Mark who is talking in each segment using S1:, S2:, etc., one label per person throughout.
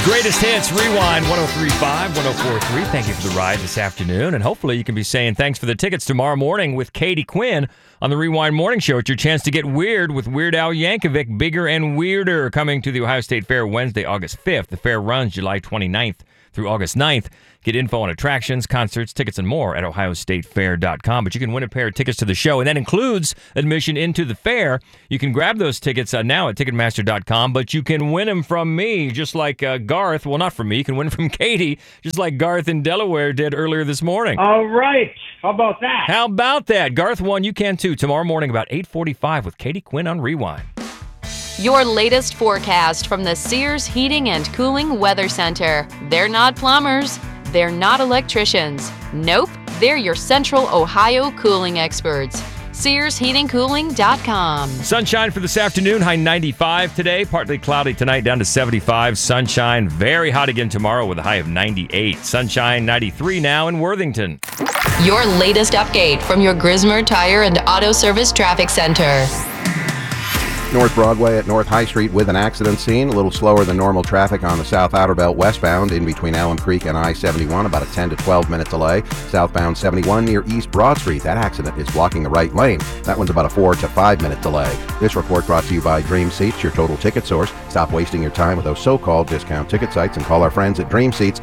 S1: Greatest Hits, Rewind, 103.5, 104.3. Thank you for the ride this afternoon. And hopefully you can be saying thanks for the tickets tomorrow morning with Katie Quinn on the Rewind Morning Show. It's your chance to get weird with Weird Al Yankovic, Bigger and Weirder, coming to the Ohio State Fair Wednesday, August 5th. The fair runs July 29th through August 9th. Get info on attractions, concerts, tickets, and more at ohiostatefair.com. But you can win a pair of tickets to the show, and that includes admission into the fair. You can grab those tickets now at Ticketmaster.com, but you can win them from me, just like Garth. Well, not from me. You can win from Katie, just like Garth in Delaware did earlier this morning.
S2: All right. How about that?
S1: How about that? Garth won. You can, too. Tomorrow morning about 8:45 with Katie Quinn on Rewind.
S3: Your latest forecast from the Sears Heating and Cooling Weather Center. They're not plumbers. They're not electricians. Nope, they're your Central Ohio cooling experts. SearsHeatingCooling.com.
S1: Sunshine for this afternoon, high 95 today. Partly cloudy tonight, down to 75. Sunshine, very hot again tomorrow with a high of 98. Sunshine, 93 now in Worthington.
S3: Your latest update from your Grismer Tire and Auto Service Traffic Center.
S4: North Broadway at North High Street with an accident scene. A little slower than normal traffic on the South Outer Belt westbound in between Elm Creek and I-71, about a 10 to 12 minute delay. Southbound 71 near East Broad Street. That accident is blocking the right lane. That one's about a 4 to 5 minute delay. This report brought to you by Dream Seats, your total ticket source. Stop wasting your time with those so-called discount ticket sites and call our friends at Dream Seats,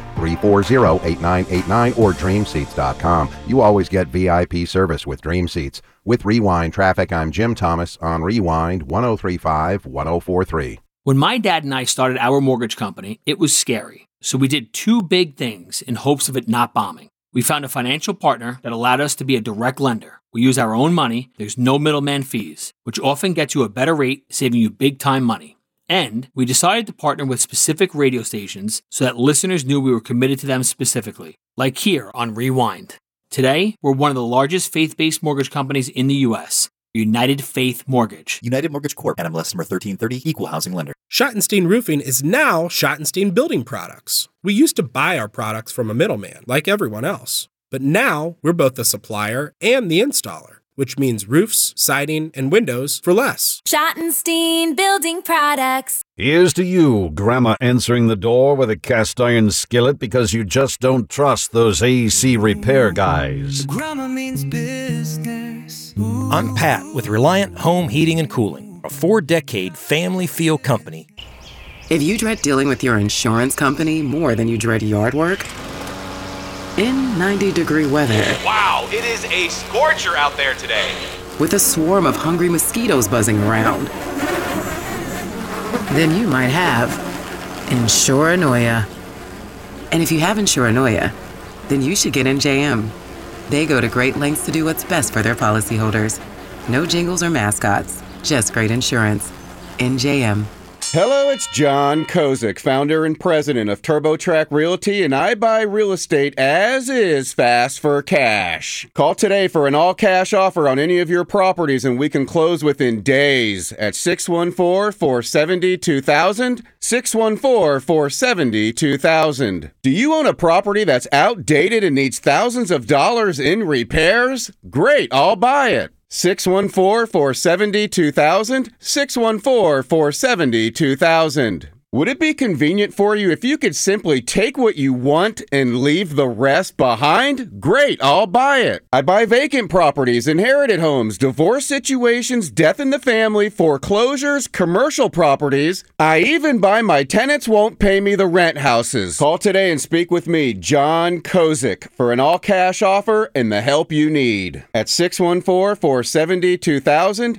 S4: 340-8989 or dreamseats.com. You always get VIP service with Dream Seats. With Rewind Traffic, I'm Jim Thomas on Rewind 103.5, 104.3.
S5: When my dad and I started our mortgage company, it was scary. So we did two big things in hopes of it not bombing. We found a financial partner that allowed us to be a direct lender. We use our own money, there's no middleman fees, which often gets you a better rate, saving you big time money. And we decided to partner with specific radio stations so that listeners knew we were committed to them specifically, like here on Rewind. Today, we're one of the largest faith-based mortgage companies in the U.S., United Faith Mortgage.
S6: United Mortgage Corp. NMLS number 1330, Equal Housing Lender.
S7: Schottenstein Roofing is now Schottenstein Building Products. We used to buy our products from a middleman, like everyone else. But now, we're both the supplier and the installer, which means roofs, siding, and windows for less.
S8: Schottenstein Building Products.
S9: Here's to you, Grandma answering the door with a cast iron skillet because you just don't trust those AC repair guys.
S10: Grandma means business.
S11: I'm Pat with Reliant Home Heating and Cooling, a 4-decade family feel company.
S12: If you dread dealing with your insurance company more than you dread yard work, in 90-degree weather.
S13: Wow, it is a scorcher out there today.
S12: With a swarm of hungry mosquitoes buzzing around. Then you might have Insuranoia. And if you have Insuranoia, then you should get NJM. They go to great lengths to do what's best for their policyholders. No jingles or mascots, just great insurance. NJM.
S14: Hello, it's John Kozik, founder and president of TurboTrack Realty, and I buy real estate as is fast for cash. Call today for an all-cash offer on any of your properties, and we can close within days at 614-470-2000, 614-470-2000. Do you own a property that's outdated and needs thousands of dollars in repairs? Great, I'll buy it. 614-470-2000, 614-470-2000. Would it be convenient for you if you could simply take what you want and leave the rest behind? Great, I'll buy it. I buy vacant properties, inherited homes, divorce situations, death in the family, foreclosures, commercial properties. I even buy my tenants won't pay me the rent houses. Call today and speak with me, John Kozik, for an all-cash offer and the help you need. At 614-470-2000,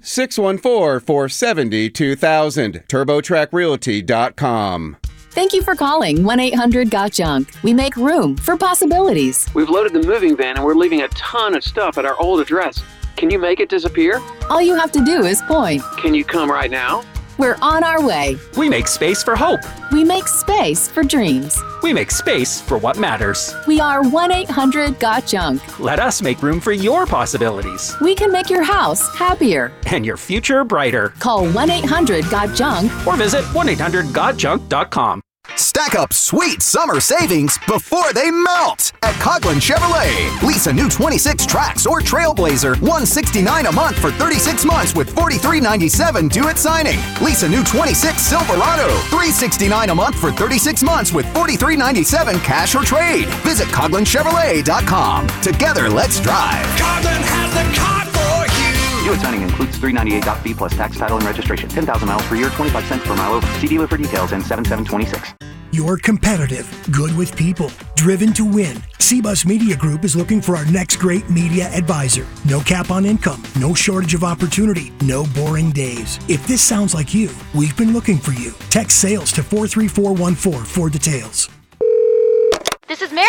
S14: 614-470-2000, TurboTrackRealty.com.
S15: Thank you for calling 1-800-GOT-JUNK. We make room for possibilities.
S16: We've loaded the moving van and we're leaving a ton of stuff at our old address. Can you make it disappear?
S15: All you have to do is point.
S16: Can you come right now?
S15: We're on our way.
S17: We make space for hope.
S15: We make space for dreams.
S17: We make space for what matters.
S15: We are 1-800-GOT-JUNK.
S17: Let us make room for your possibilities.
S15: We can make your house happier.
S17: And your future brighter.
S15: Call 1-800-GOT-JUNK.
S17: Or visit 1-800-GOTJUNK.com.
S18: Stack up sweet summer savings before they melt at Coughlin Chevrolet. Lease a new 26 Trax or Trailblazer, $169 a month for 36 months with $43.97 due at signing. Lease a new 26 Silverado, $369 a month for 36 months with $43.97 cash or trade. Visit CoughlinChevrolet.com. Together, let's drive.
S10: Coughlin has the car for you.
S16: Due at signing includes $398 fee plus tax, title, and registration. 10,000 miles per year, 25 cents per mile over. See dealer for details and 7726.
S19: You're competitive, good with people, driven to win. CBUS Media Group is looking for our next great media advisor. No cap on income, no shortage of opportunity, no boring days. If this sounds like you, we've been looking for you. Text sales to 43414 for details.
S3: This is Mary.